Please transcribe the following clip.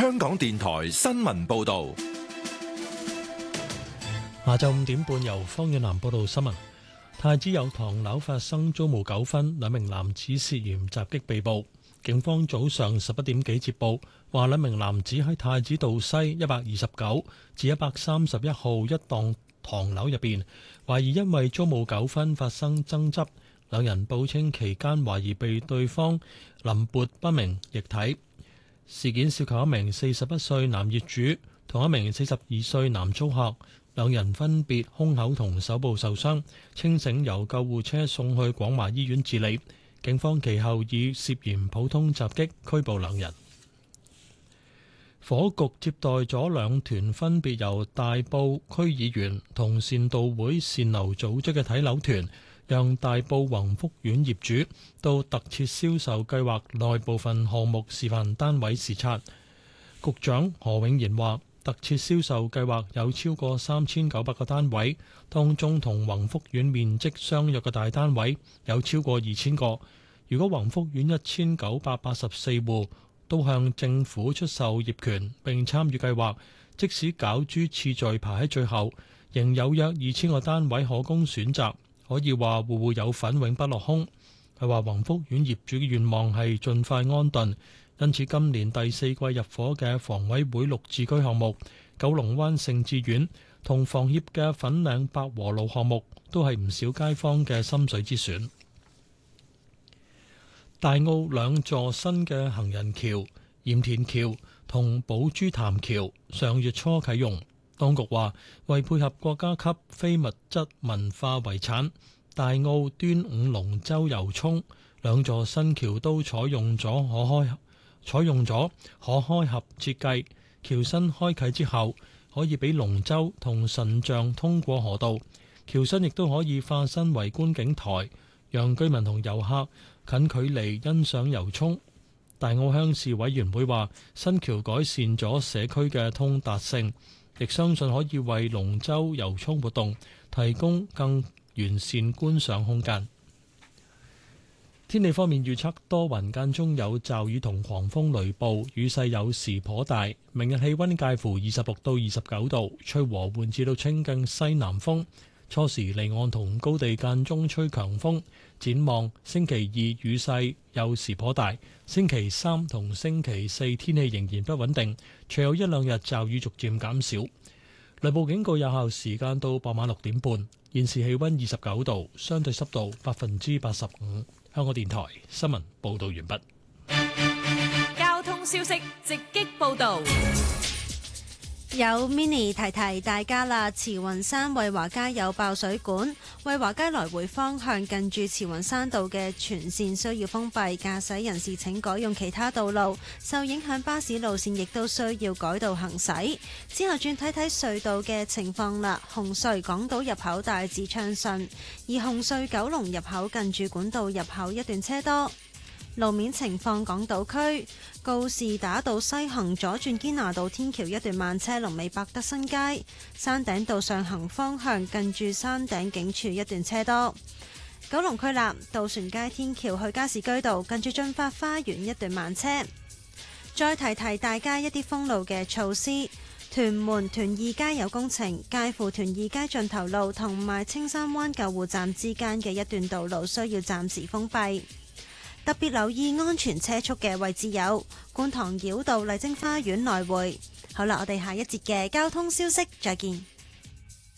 香港電台新聞報道。 下晝5點半由方遠南報道新聞。太子有唐樓發生租務糾紛，兩名男子涉嫌襲擊被捕。警方早上11點幾接報，話兩名男子喺太子道西129至131號一棟唐樓入邊，懷疑因為租務糾紛發生爭執。兩人報稱期間懷疑被對方淋潑不明液體。事件涉及一名41歲男業主同一名42歲男租客，兩人分別胸口同手部受傷，清醒由救護車送去廣華醫院治理。警方其後以涉嫌普通襲擊拘捕兩人。房屋局接待咗兩團分別由大埔區議員同善道會善樓組織嘅睇樓團，讓大埔宏福苑業主到特設銷售計劃內部分項目示範單位視察。局長何永賢話，特設銷售計劃有超過3900個單位，當中同宏福苑面積相若嘅大單位有超過2000個。如果宏福苑1984戶都向政府出售業權並參與計劃，即使攪珠次序排喺最後，仍有約2000個單位可供選擇，可以話戶戶有份，永不落空。佢話宏福苑業主嘅願望係盡快安頓，因此今年第4季入伙嘅房委會綠置居項目、九龍灣盛智苑同房協嘅粉嶺百和路項目都係唔少街坊嘅心水之選。大澳兩座新嘅行人橋鹽田橋同寶珠潭橋上月初啟用，當局話為配合國家級非物質文化遺產大澳端午龍舟遊涌，兩座新橋都採用咗可開合設計。橋身開啟之後，可以俾龍舟同神像通過河道，橋身亦都可以化身為觀景台，讓居民同遊客近距離欣賞遊涌。大澳鄉事委員會話，新橋改善咗社區嘅通達性，亦相信可以為龍舟遊涌活動提供更完善觀賞空間。天氣方面預測多雲，間中有驟雨同狂風雷暴，雨勢有時頗大。明日氣溫介乎26到29度，吹和緩至到清勁西南風。初時離岸同高地間中吹強風。展望星期2雨勢有時頗大，星期3同星期4天氣仍然不穩定，隨後一兩日驟雨逐漸減少。雷暴警告有效時間到傍晚6點半。現時氣溫29度，相對濕度85%。香港電台新聞報道完畢。 交通消息直擊報道。 有 mini 提提大家啦，慈雲山惠華街有爆水管，惠華街來回方向近住慈雲山道嘅全線需要封閉，駕駛人士請改用其他道路。受影響巴士路線亦都需要改道行駛。之後轉睇睇隧道嘅情況啦，紅隧港島入口大致暢順，而紅隧九龍入口近住管道入口一段車多。路面情況，港島區告士打道西行左轉堅拿道天橋一段慢車，龍尾百德新街；山頂道上行方向近住山頂警署一段車多。九龍區立渡船街天橋去加士居道近住駿發花園一段慢車。再提提大家一啲封路嘅措施，屯門屯義街有工程，介乎屯義街盡頭路同埋青山灣救護站之間嘅一段道路需要暫時封閉。特別留意安全車速嘅位置有觀塘繞道麗晶花園來回。好啦，我哋下一節嘅交通消息再見。